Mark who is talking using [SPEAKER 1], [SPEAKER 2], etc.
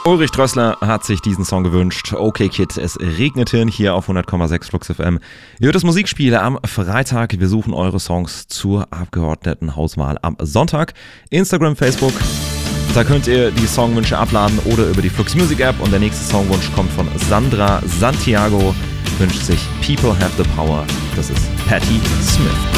[SPEAKER 1] Ulrich Drössler hat sich diesen Song gewünscht. Okay Kid, es regnete hier auf 100,6 Flux FM. Ihr hört das Musikspiel am Freitag. Wir suchen eure Songs zur Abgeordnetenhauswahl am Sonntag. Instagram, Facebook, da könnt ihr die Songwünsche abladen oder über die Flux Music App. Und der nächste Songwunsch kommt von Sandra Santiago. Wünscht sich People Have the Power. Das ist Patti Smith.